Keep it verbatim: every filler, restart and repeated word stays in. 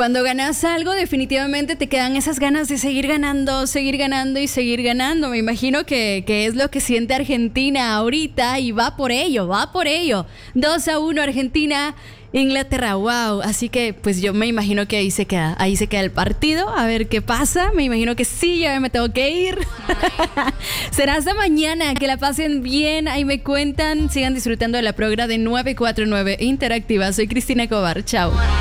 Cuando ganas algo, definitivamente te quedan esas ganas de seguir ganando, seguir ganando y seguir ganando. Me imagino que, que es lo que siente Argentina ahorita y va por ello, va por ello. dos a uno Argentina, Inglaterra, wow. Así que pues yo me imagino que ahí se queda, ahí se queda el partido, a ver qué pasa. Me imagino que sí, ya me tengo que ir. Será hasta mañana, que la pasen bien, ahí me cuentan, sigan disfrutando de la programa de nueve cuatro nueve Interactiva. Soy Cristina Cobar, chao.